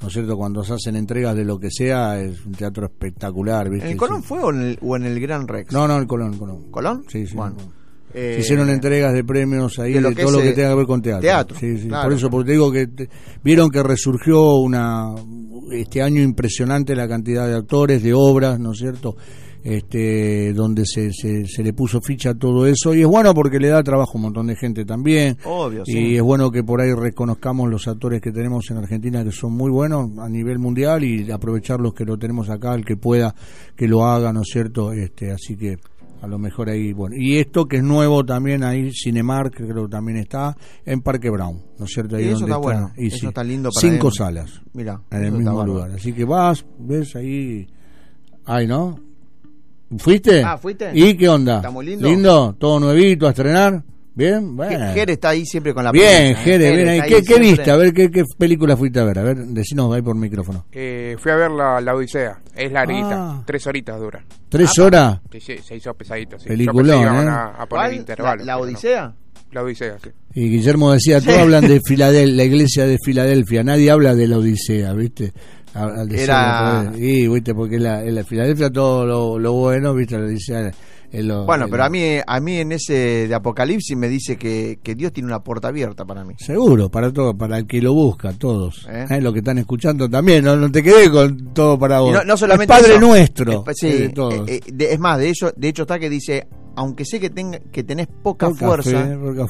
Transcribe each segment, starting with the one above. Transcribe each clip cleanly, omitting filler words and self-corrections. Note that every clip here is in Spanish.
¿no es cierto? Cuando se hacen entregas de lo que sea, es un teatro espectacular, ¿viste? ¿En el Colón fue o en el Gran Rex? No, el Colón. ¿Colón? Sí. Bueno. Se hicieron entregas de premios ahí de todo lo que tenga que ver con teatro. Sí, claro. Por eso, porque te digo que vieron que resurgió este año impresionante la cantidad de actores, de obras, ¿no es cierto? Donde se le puso ficha a todo eso, y es bueno porque le da trabajo a un montón de gente también. Obvio, y sí. Es bueno que por ahí reconozcamos los actores que tenemos en Argentina, que son muy buenos a nivel mundial, y aprovechar los que lo tenemos acá, el que pueda que lo haga, ¿no es cierto? Así que a lo mejor ahí, bueno, y esto que es nuevo también ahí, Cinemark, creo que también está en Parque Brown, ¿no es cierto? Ahí y eso donde está bueno, y eso sí, está lindo para 5 salas, mira, en el mismo lugar, así que ves ahí, ay, ¿no? ¿Fuiste? ¿Fuiste? ¿Y qué onda? Está muy lindo. ¿Lindo? ¿Todo nuevito a estrenar? ¿Bien? Bueno. Jere está ahí siempre con la bien, Jere, bien ahí. ¿Qué viste? A ver, ¿qué película fuiste a ver? A ver, decinos ahí por micrófono. Fui a ver la Odisea. Es larguita, 3 horitas dura. ¿3 horas? Sí, se hizo pesadito. Sí. Peliculón, a poner intervalos. ¿La Odisea? No. La Odisea, sí. Y Guillermo decía, todos hablan de Filadelfia, la iglesia de Filadelfia, nadie habla de la Odisea, ¿viste? ¿viste? Porque en la Filadelfia todo lo bueno, ¿viste? La Odisea... pero a mí en ese de Apocalipsis me dice que Dios tiene una puerta abierta para mí. Seguro, para todo, para el que lo busca, todos. Lo que están escuchando también, no te quedes con todo para vos. No solamente el Padre eso, Nuestro. Sí, todos. Es más, de hecho está que dice, aunque sé que tenés poca fuerza,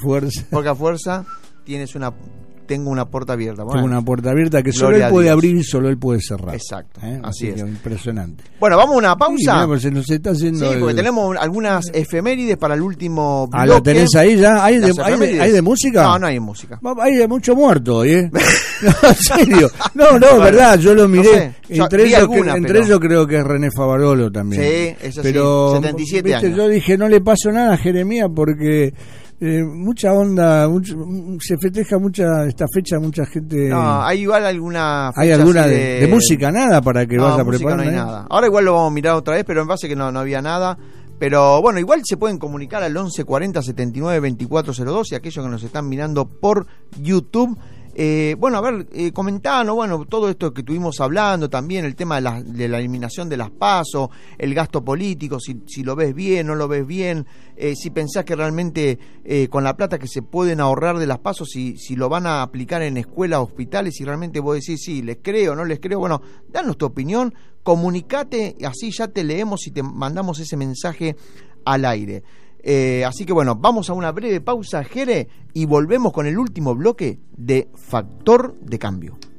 tengo una puerta abierta. Bueno, tengo una puerta abierta que solo él puede abrir y solo él puede cerrar. Exacto, así es. Impresionante. Bueno, vamos a una pausa. Sí, se nos está haciendo porque tenemos algunas efemérides para el último bloque. ¿La tenés ahí ya? ¿Hay de música? No hay música. Hay de mucho muerto hoy, ¿eh? No, en serio. No, verdad, yo lo miré. No sé. Entre ellos creo que es René Favarolo también. Sí, eso pero, sí, 77 años. Yo dije, no le pasó nada a Jeremías porque... mucha onda, se festeja esta fecha, mucha gente. No, hay igual alguna. ¿Hay alguna de música? Nada para que vaya a preparar. No hay nada. Ahora igual lo vamos a mirar otra vez, pero en base que no había nada. Pero bueno, igual se pueden comunicar al 1140 79 2402 y aquellos que nos están mirando por YouTube. A ver, comentanos, todo esto que estuvimos hablando también, el tema de la eliminación de las PASO, el gasto político, si lo ves bien, no lo ves bien, si pensás que realmente con la plata que se pueden ahorrar de las PASO, si lo van a aplicar en escuelas, hospitales, si realmente vos decís, sí, les creo, no les creo, danos tu opinión, comunicate, así ya te leemos y te mandamos ese mensaje al aire. Así que vamos a una breve pausa, Jere, y volvemos con el último bloque de Factor de Cambio.